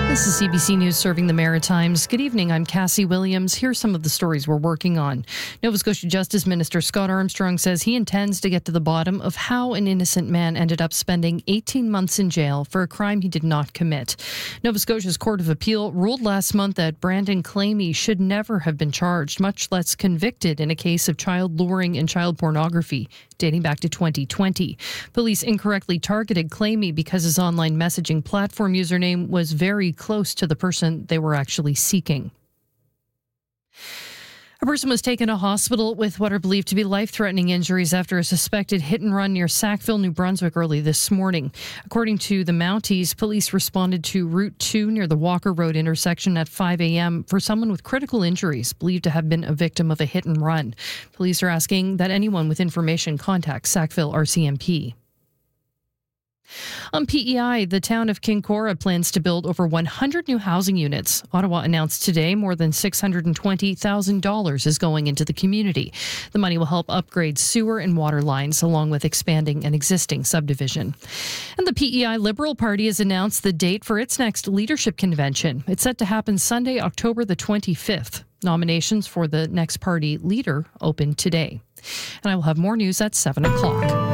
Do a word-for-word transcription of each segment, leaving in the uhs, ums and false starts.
This is C B C News serving the Maritimes. Good evening, I'm Cassie Williams. Here's some of the stories we're working on. Nova Scotia Justice Minister Scott Armstrong says he intends to get to the bottom of how an innocent man ended up spending eighteen months in jail for a crime he did not commit. Nova Scotia's Court of Appeal ruled last month that Brandon Clamy should never have been charged, much less convicted, in a case of child luring and child pornography dating back to twenty twenty. Police incorrectly targeted Clamy because his online messaging platform username was very close to the person they were actually seeking. A person was taken to hospital with what are believed to be life-threatening injuries after a suspected hit-and-run near Sackville, New Brunswick early this morning. According to the Mounties, police responded to Route two near the Walker Road intersection at five a.m. for someone with critical injuries believed to have been a victim of a hit-and-run. Police are asking that anyone with information contact Sackville R C M P. On P E I, the town of Kincora plans to build over one hundred new housing units. Ottawa announced today more than six hundred twenty thousand dollars is going into the community. The money will help upgrade sewer and water lines, along with expanding an existing subdivision. And the P E I Liberal Party has announced the date for its next leadership convention. It's set to happen Sunday, October the twenty-fifth. Nominations for the next party leader open today. And I will have more news at seven o'clock.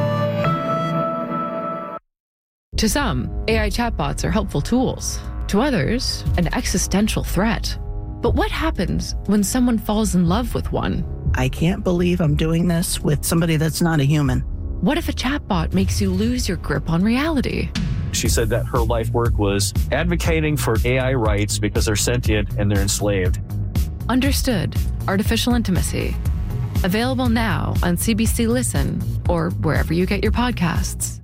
To some, A I chatbots are helpful tools. To others, an existential threat. But what happens when someone falls in love with one? I can't believe I'm doing this with somebody that's not a human. What if a chatbot makes you lose your grip on reality? She said that her life work was advocating for A I rights because they're sentient and they're enslaved. Understood. Artificial Intimacy. Available now on C B C Listen or wherever you get your podcasts.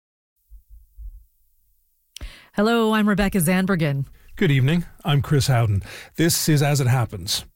Hello, I'm Rebecca Zandbergen. Good evening. I'm Chris Howden. This is As It Happens.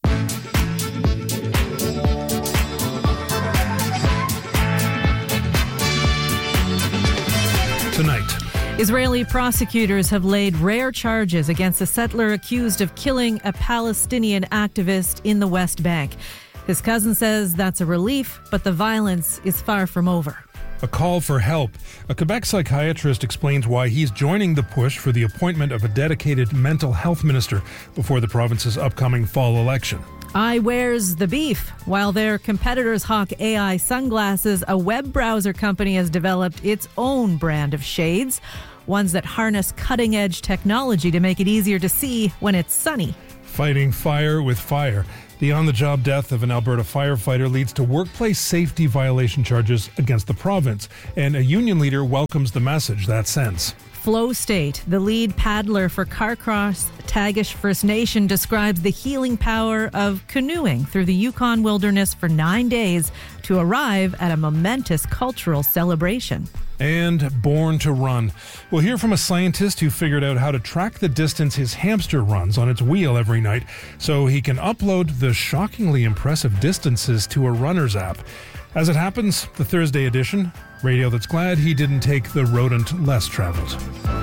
Tonight, Israeli prosecutors have laid rare charges against a settler accused of killing a Palestinian activist in the West Bank. His cousin says that's a relief, but the violence is far from over. a call for help. A Quebec psychiatrist explains why he's joining the push for the appointment of a dedicated mental health minister before the province's upcoming fall election. I Where's the Beef? While their competitors hawk A I sunglasses, a web browser company has developed its own brand of shades, ones that harness cutting-edge technology to make it easier to see when it's sunny. Fighting fire with fire. The on-the-job death of an Alberta firefighter leads to workplace safety violation charges against the province, and a union leader welcomes the message that sends. Flow State, the lead paddler for Carcross Tagish First Nation, describes the healing power of canoeing through the Yukon wilderness for nine days to arrive at a momentous cultural celebration. And Born to Run. We'll hear from a scientist who figured out how to track the distance his hamster runs on its wheel every night so he can upload the shockingly impressive distances to a runner's app. As it happens, the Thursday edition, radio that's glad he didn't take the rodent less traveled.